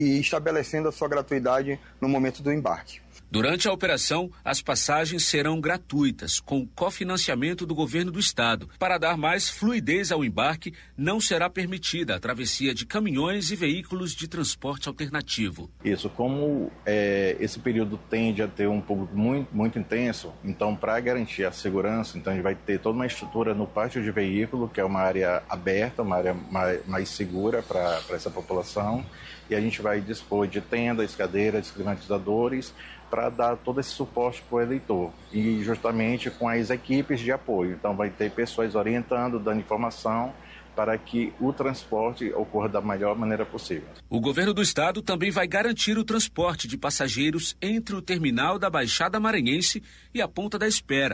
e estabelecendo a sua gratuidade no momento do embarque. Durante a operação, as passagens serão gratuitas, com cofinanciamento do governo do estado. Para dar mais fluidez ao embarque, não será permitida a travessia de caminhões e veículos de transporte alternativo. Isso, como esse período tende a ter um público muito intenso, então para garantir a segurança, então a gente vai ter toda uma estrutura no pátio de veículo, que é uma área aberta, uma área mais segura para essa população, e a gente vai dispor de tendas, cadeiras, climatizadores, para dar todo esse suporte para o eleitor e justamente com as equipes de apoio. Então vai ter pessoas orientando, dando informação para que o transporte ocorra da melhor maneira possível. O governo do estado também vai garantir o transporte de passageiros entre o terminal da Baixada Maranhense e a Ponta da Espera,